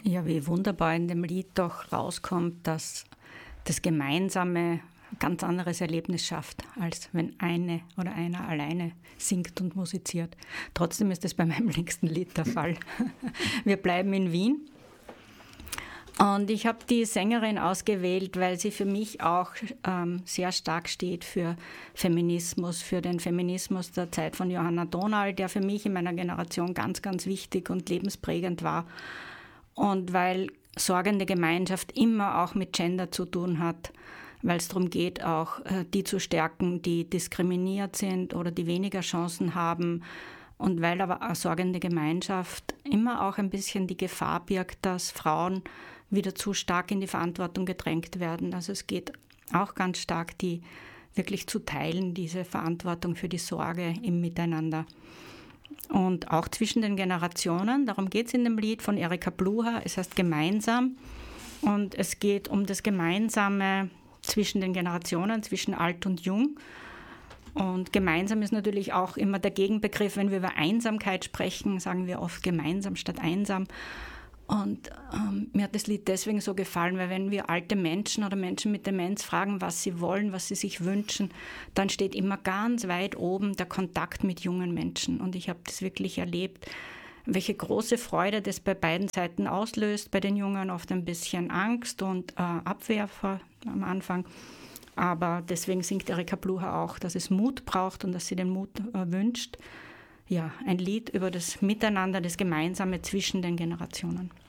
Ja, wie wunderbar in dem Lied doch rauskommt, dass das Gemeinsame ein ganz anderes Erlebnis schafft, als wenn eine oder einer alleine singt und musiziert. Trotzdem ist das bei meinem nächsten Lied der Fall. Wir bleiben in Wien. Und ich habe die Sängerin ausgewählt, weil sie für mich auch sehr stark steht für Feminismus, für den Feminismus der Zeit von Johanna Donal, der für mich in meiner Generation ganz, ganz wichtig und lebensprägend war. Und weil sorgende Gemeinschaft immer auch mit Gender zu tun hat, weil es darum geht, auch die zu stärken, die diskriminiert sind oder die weniger Chancen haben. Und weil aber eine sorgende Gemeinschaft immer auch ein bisschen die Gefahr birgt, dass Frauen wieder zu stark in die Verantwortung gedrängt werden. Also es geht auch ganz stark, die wirklich zu teilen, diese Verantwortung für die Sorge im Miteinander. Und auch zwischen den Generationen, darum geht es in dem Lied von Erika Bluha, es heißt Gemeinsam. Und es geht um das Gemeinsame zwischen den Generationen, zwischen alt und jung. Und gemeinsam ist natürlich auch immer der Gegenbegriff, wenn wir über Einsamkeit sprechen, sagen wir oft gemeinsam statt einsam. Und mir hat das Lied deswegen so gefallen, weil wenn wir alte Menschen oder Menschen mit Demenz fragen, was sie wollen, was sie sich wünschen, dann steht immer ganz weit oben der Kontakt mit jungen Menschen. Und ich habe das wirklich erlebt, welche große Freude das bei beiden Seiten auslöst. Bei den Jungen oft ein bisschen Angst und Abwehr am Anfang. Aber deswegen singt Erika Bluha auch, dass es Mut braucht und dass sie den Mut wünscht. Ja, ein Lied über das Miteinander, das Gemeinsame zwischen den Generationen.